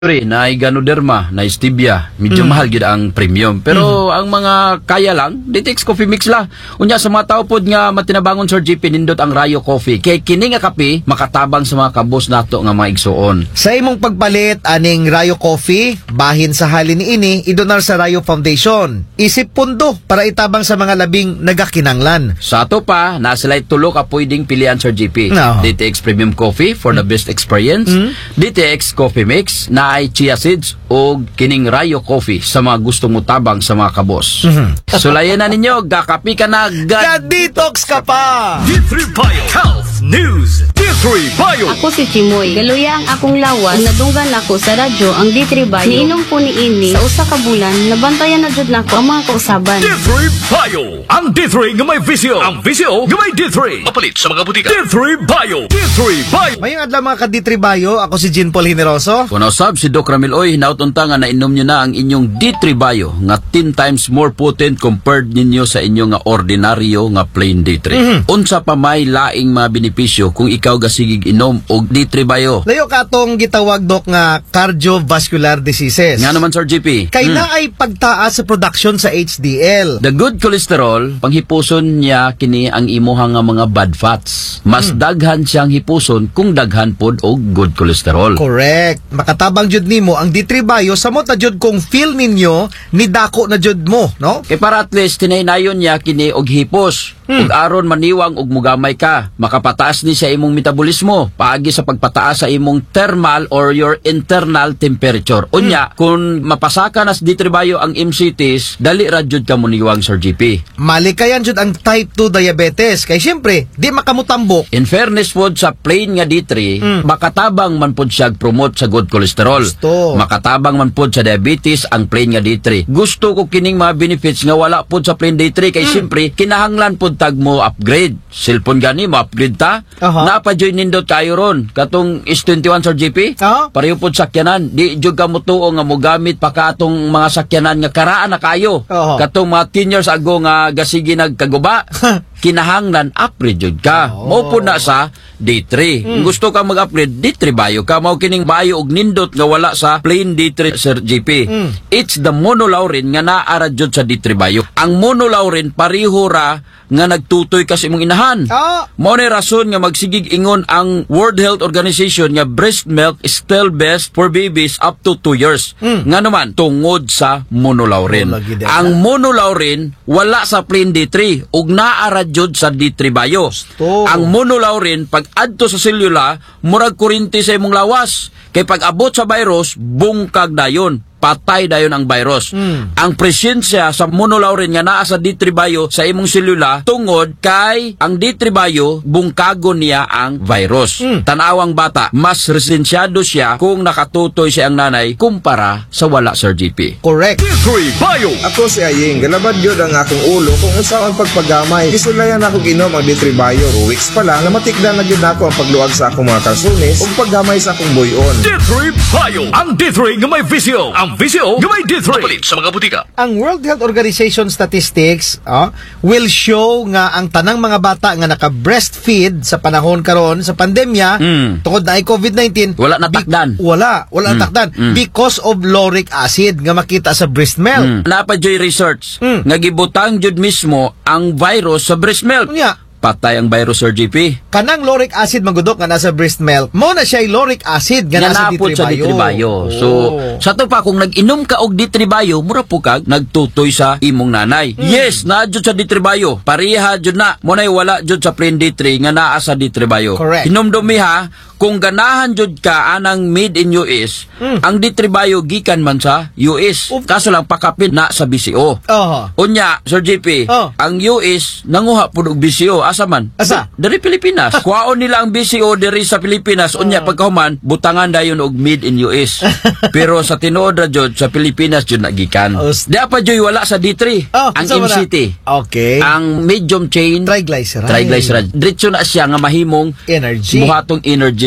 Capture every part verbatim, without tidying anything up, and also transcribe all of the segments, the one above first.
na ganoderma, na stevia, medyo mm. mahal gid ang premium. Pero mm. ang mga kaya lang, D T X Coffee Mix la. Unya sa mga tao pod nga matinabangon Sir G P nindot ang Rayo Coffee. Kay kini nga kape makatabang sa mga kabos nato nga mga igsuon. Sa imong pagpalit aning Rayo Coffee, bahin sa halin niini idonar sa Rayo Foundation. Isip pundo para itabang sa mga labing nagakinanglan. Sa ato pa, na sila tulo ka pwedeng pilian Sir G P. No. D T X Premium Coffee for the best experience. Mm. D T X Coffee Mix na ay chia seeds o kining Rayo Coffee sa mga gusto mo tabang sa mga kabos. Mm-hmm. Sulayan na ninyo, gakapi ka na, ga-detox ka pa! D three Bio Health News. D three Bio. Ako si Chimoy. Galuya ang akong lawas. Nadunggan ako sa radyo ang D three Bio. Niinom ko ni ini sa usa ka bulan, nabantayan na jud nako ang mga kausaban. D three Bio. Ang D three nga may visyo. Ang visyo nga may D three. Mapalit sa mga butika. D three Bio. D three Bio. Mayong adlaw mga ka-D three Bio. Ako si Jean Paul Generoso. Kuno sab si Doc Ramil Oy, nautunta nga nainom nyo na ang inyong D three Bio nga ten times more potent compared ninyo sa inyo nga ordinaryo nga plain D three. Mm-hmm. Unsa pa may laing mga benepisyo kung ikaw gasigig inom og D three Bio? Layo ka tong gitawag dok nga cardiovascular diseases. Nga naman Sir G P. Kay hmm. na ay pagtaas sa production sa H D L. The good cholesterol, panghipuson niya kini ang imuha nga mga bad fats. Mas hmm. daghan siyang hipuson kung daghan pod og good cholesterol. Correct. Makatabang jud nimo ang D three Bio samot na jud kung feel ninyo ni dako na jud mo, no? Kay para at least tinaynayon niya kini og hipos. Hmm. Ug aron maniwang og mugamay ka, makapataas ni sa imong metabolismo paagi sa pagpataas sa imong thermal or your internal temperature. Unya, hmm. kung mapasaka nas D three Bio ang M C Ts, dali ra jud ka muniwang Sir G P. Malikayan jud ang type two diabetes kay syempre di makamutambok. In fairness pod sa plain nga D three, hmm. makatabang man pod siya promote sa good cholesterol. Gusto. Makatabang man pod sa diabetes ang plain nga D three. Gusto ko kining mga benefits nga wala pod sa plain D three kay hmm. syempre kinahanglan pod tag mo upgrade. Cellphone gani mo upgrade ta. Uh-huh. Napa-join nindot kayo ron. Katong S twenty-one Sir G P. Uh-huh. Pareho pod sakyanan. Di jud ka mo tuo nga mo gamit pa ka atong mga sakyanan nga karaan na kayo. Uh-huh. Katong mga ten years ago nga gasigi nagkaguba. Kinahanglan upgrade jud ka. Oh. Mao po na sa D three. Mm. Gusto ka mag-upgrade, D three Bio ka. Mao kining bio og nindot nga wala sa plain D three Sir G P. Mm. It's the monolaurin nga naara jud sa D three Bio. Ang monolaurin pareho ra nga nagtutoy kasi imong inahan. Oh. Mao ni rason nga magsigig ingon ang World Health Organization nga breast milk is still best for babies up to two years. Mm. Nga naman tungod sa monolaurin. Oh, ang monolaurin wala sa plain D three ug naara jud sa D three Bio. Gusto. Ang monolaurin pag adto sa selula murag kuryente sa imong lawas. Kay pag abot sa virus bungkag dayon. Patay dayon ang virus. Mm. Ang presensya sa monolaurin nga naa sa D three Bio sa imong selula tungod kay ang D three Bio bungkagon niya ang virus. Mm. Tanawang bata, mas resensyado siya kung nakatutoy siya ang nanay kumpara sa wala Sir G P. Correct. D three Bio. Ako si Aying, galabad yun ang akong ulo kung usaon pagpagamay. Isulayan ako ginom ang D three Bio. Ruwix pa lang, namatikdan na yun ako ang pagluwag sa akong mga kalsunis o paggamay sa akong buyon. D three Bio. Ang D three nga may visyo. Ang visyo nga may D three. Mapalit sa mga butika. Ang World Health Organization statistics oh, will show nga ang tanang mga bata nga naka-breastfeed sa panahon karon sa pandemya mm. tungod na ay COVID nineteen. Wala natakdan. Wala. Wala mm. natakdan. Mm. Because of lauric acid nga makita sa breast milk. Mm. Napajoy research mm. nga gibutang jud mismo ang virus sa breast milk. Yeah. Patay ang virus Sir G P. Kanang lauric acid magudok nga nasa breast milk. Mo na siya lauric acid nga nasa D three sa D three Bio. So, oh. sa to pa kung nag-inom ka og D three Bio, mura po kag nagtutoy sa imong nanay. Mm. Yes, na jud sa D three Bio. Pareha jud na. Mo nay wala jud sa plain D three nga naa sa D three Bio. Correct. Hinumdumi ha, kung ganahan jud ka anang made in U S, mm. ang D three Bio gikan man sa U S. Of. Kaso lang pakapin na sa B C O. Uh-huh. Unya, Sir G P, uh. ang U S nanguha pud og B C O. Asa man? Asa? Dari Pilipinas. Kuhaon nila ang B C O diri sa Pilipinas. Unya uh. pagkahuman, butangan dayon og made in U S. Pero sa tinuod ra jud sa Pilipinas jud nagikan. Uh, Di pa jud wala sa D three. Oh, ang M C T. Okay. Ang medium chain triglyceride. Triglyceride. Diretso na siya nga mahimong energy. Buhatong energy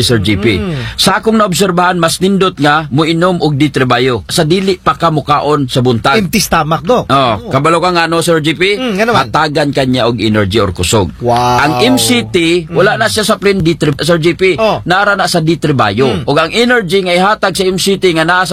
Sir G P. Mm. Sa akong naobserbahan, mas nindot nga moinom og D three Bio. Sa dili pa ka mukaon sa buntag. Empty stomach, Dok. Oh, kabalo ka nga no, Sir G P? Mm, nga naman. Hatagan kanya og energy or kusog. Wow. Ang M C T, wala na siya sa plain D three, Sir G P. Oh. Nara na sa D three Bio. Mm. Og ang energy nga ihatag sa M C T nga naa sa